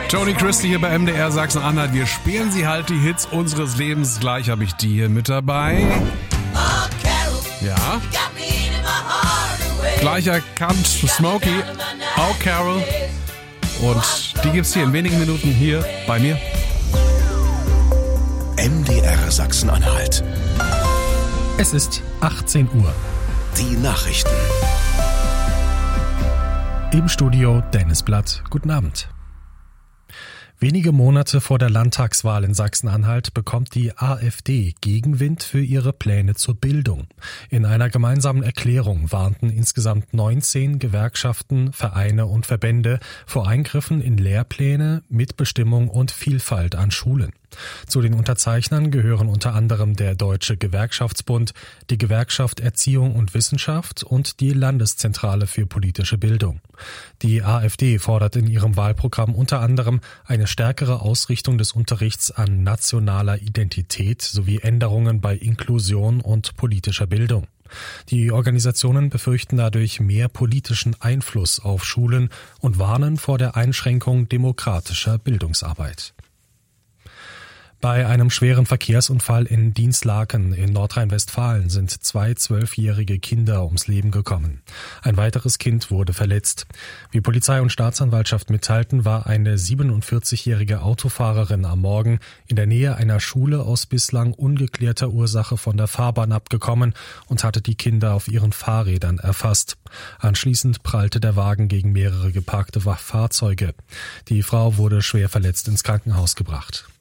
Tony Christie hier bei MDR Sachsen-Anhalt. Wir spielen sie halt die Hits unseres Lebens. Gleich habe ich die hier mit dabei. Ja. Gleich erkannt Smokey. Oh Carol. Und die gibt's hier in wenigen Minuten hier bei mir. MDR Sachsen-Anhalt. Es ist 18 Uhr. Die Nachrichten. Im Studio Dennis Blatt. Guten Abend. Wenige Monate vor der Landtagswahl in Sachsen-Anhalt bekommt die AfD Gegenwind für ihre Pläne zur Bildung. In einer gemeinsamen Erklärung warnten insgesamt 19 Gewerkschaften, Vereine und Verbände vor Eingriffen in Lehrpläne, Mitbestimmung und Vielfalt an Schulen. Zu den Unterzeichnern gehören unter anderem der Deutsche Gewerkschaftsbund, die Gewerkschaft Erziehung und Wissenschaft und die Landeszentrale für politische Bildung. Die AfD fordert in ihrem Wahlprogramm unter anderem eine stärkere Ausrichtung des Unterrichts an nationaler Identität sowie Änderungen bei Inklusion und politischer Bildung. Die Organisationen befürchten dadurch mehr politischen Einfluss auf Schulen und warnen vor der Einschränkung demokratischer Bildungsarbeit. Bei einem schweren Verkehrsunfall in Dinslaken in Nordrhein-Westfalen sind 2 12-jährige Kinder ums Leben gekommen. Ein weiteres Kind wurde verletzt. Wie Polizei und Staatsanwaltschaft mitteilten, war eine 47-jährige Autofahrerin am Morgen in der Nähe einer Schule aus bislang ungeklärter Ursache von der Fahrbahn abgekommen und hatte die Kinder auf ihren Fahrrädern erfasst. Anschließend prallte der Wagen gegen mehrere geparkte Fahrzeuge. Die Frau wurde schwer verletzt ins Krankenhaus gebracht.